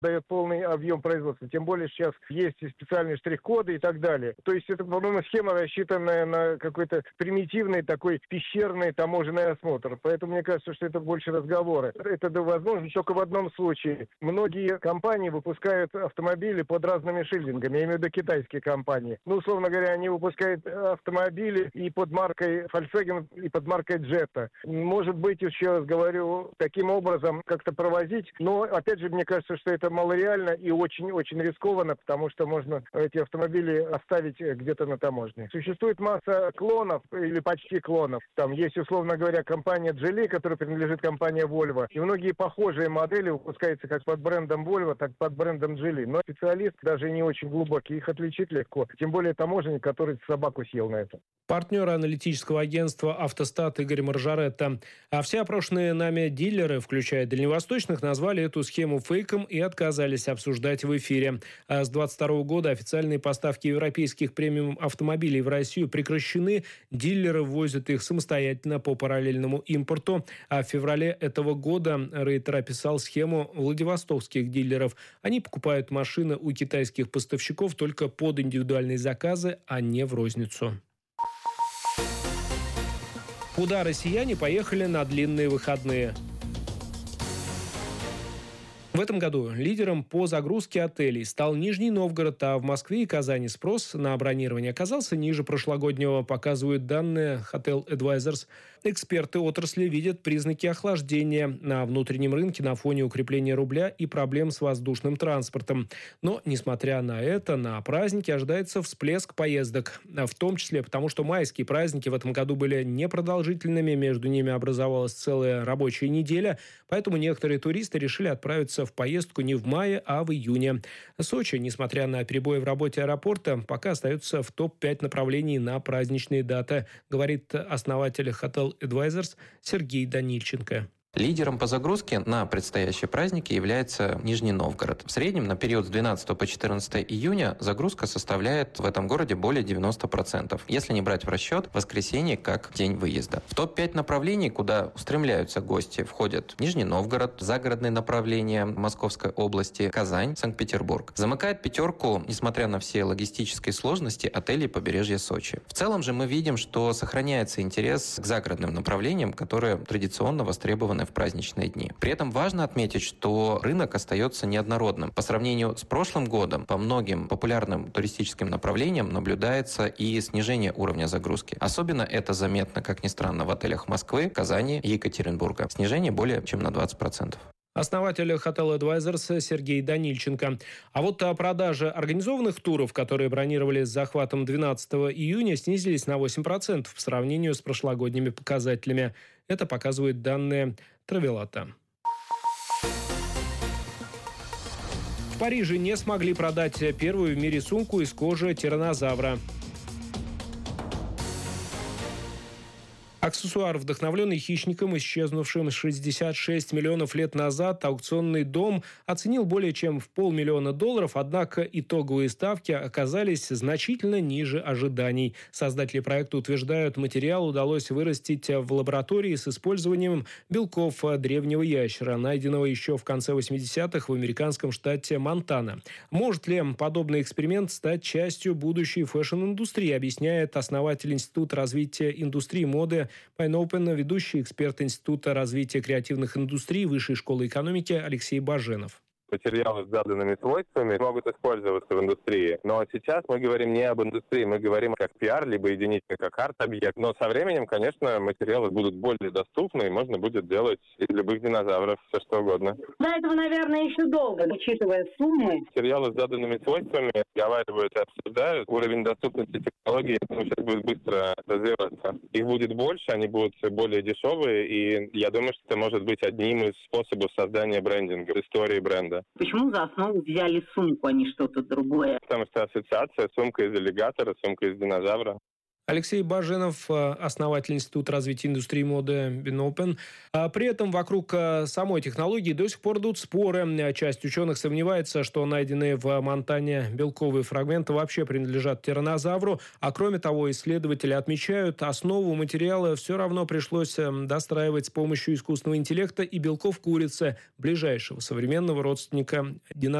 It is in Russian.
дает полный объем производства. Тем более сейчас есть и специальные штрих-коды и так далее. То есть это, по-моему, схема, рассчитанная на какой-то примитивный такой пещерный таможенный осмотр. Поэтому мне кажется, что это больше разговоры. Это возможно только в одном случае. Многие компании выпускают автомобили под разными шильдингами. Я имею в виду китайские компании. Условно говоря, они выпускают автомобили и под маркой Volkswagen, и под маркой Jetta. Может быть, еще раз говорю, таким образом как-то провозить. Но, опять же, мне кажется, что это малореально и очень-очень рискованно, потому что можно эти автомобили оставить где-то на таможне. Существует масса клонов или почти клонов. Там есть, условно говоря, компания Geely, которая принадлежит компании Volvo. И многие похожие модели выпускаются как под брендом Volvo, так и под брендом Geely. Но специалист даже не очень глубокий, их отличить легко. Тем более таможенник, который собаку съел на это. Партнер аналитического агентства «Автостат» Игорь Маржаретта. А все опрошенные нами дилеры, включая дальневосточных, назвали эту схему фейком и отказались обсуждать в эфире. А с 2022 года официальные поставки европейских премиум-автомобилей в Россию прекращены. Дилеры ввозят их самостоятельно по параллельному импорту. А в феврале этого года Рейтер описал схему владивостокских дилеров. Они покупают машины у китайских поставщиков только под индивидуальные заказы, а не в розницу. Куда россияне поехали на длинные выходные? В этом году лидером по загрузке отелей стал Нижний Новгород, а в Москве и Казани спрос на бронирование оказался ниже прошлогоднего, показывают данные Hotel Advisors. Эксперты отрасли видят признаки охлаждения на внутреннем рынке на фоне укрепления рубля и проблем с воздушным транспортом. Но, несмотря на это, на праздники ожидается всплеск поездок. В том числе потому, что майские праздники в этом году были непродолжительными, между ними образовалась целая рабочая неделя, поэтому некоторые туристы решили отправиться в поездку не в мае, а в июне. Сочи, несмотря на перебои в работе аэропорта, пока остается в топ-5 направлений на праздничные даты, говорит основатель Hotel Advisors Сергей Данильченко. Лидером по загрузке на предстоящие праздники является Нижний Новгород. В среднем на период с 12 по 14 июня загрузка составляет в этом городе более 90%, если не брать в расчет воскресенье как день выезда. В топ-5 направлений, куда устремляются гости, входят Нижний Новгород, загородные направления Московской области, Казань, Санкт-Петербург. Замыкает пятерку, несмотря на все логистические сложности, отели побережья Сочи. В целом же мы видим, что сохраняется интерес к загородным направлениям, которые традиционно востребованы в праздничные дни. При этом важно отметить, что рынок остается неоднородным. По сравнению с прошлым годом по многим популярным туристическим направлениям наблюдается и снижение уровня загрузки. Особенно это заметно, как ни странно, в отелях Москвы, Казани и Екатеринбурга. Снижение более чем на 20%. Основатель Hotel Advisors Сергей Данильченко. А вот продажи организованных туров, которые бронировали с захватом 12 июня, снизились на 8% в сравнении с прошлогодними показателями. Это показывают данные Травелата. В Париже не смогли продать первую в мире сумку из кожи тираннозавра. Аксессуар, вдохновленный хищником, исчезнувшим 66 миллионов лет назад, аукционный дом оценил более чем в $500 000, однако итоговые ставки оказались значительно ниже ожиданий. Создатели проекта утверждают, материал удалось вырастить в лаборатории с использованием белков древнего ящера, найденного еще в конце 80-х в американском штате Монтана. Может ли подобный эксперимент стать частью будущей фэшн-индустрии, объясняет основатель Института развития индустрии моды Pineopen, ведущий эксперт Института развития креативных индустрий Высшей школы экономики Алексей Баженов. Материалы с заданными свойствами могут использоваться в индустрии. Но сейчас мы говорим не об индустрии, мы говорим как пиар, либо единично как арт-объект. Но со временем, конечно, материалы будут более доступны, и можно будет делать из любых динозавров все что угодно. До этого, наверное, еще долго, учитывая суммы. Материалы с заданными свойствами разговаривают и обсуждают. Уровень доступности технологий сейчас будет быстро развиваться. Их будет больше, они будут более дешевые, и я думаю, что это может быть одним из способов создания брендинга, истории бренда. Почему за основу взяли сумку, а не что-то другое? Потому что ассоциация сумка из аллигатора, сумка из динозавра. Алексей Баженов, основатель Института развития индустрии моды Binopen. При этом вокруг самой технологии до сих пор идут споры. Часть ученых сомневается, что найденные в Монтане белковые фрагменты вообще принадлежат тираннозавру. А кроме того, исследователи отмечают, основу материала все равно пришлось достраивать с помощью искусственного интеллекта и белков курицы, ближайшего современного родственника динозавра.